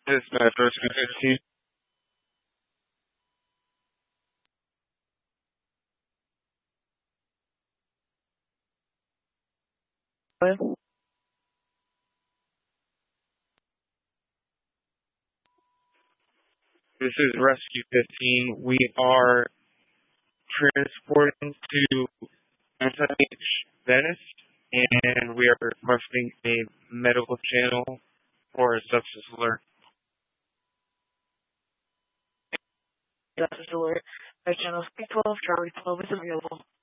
This is Metro 15. This is Rescue 15. We are transporting to SMH Venice, and we are requesting a medical channel for a sepsis alert. Sepsis alert. Channel 312, Charlie 12 is available.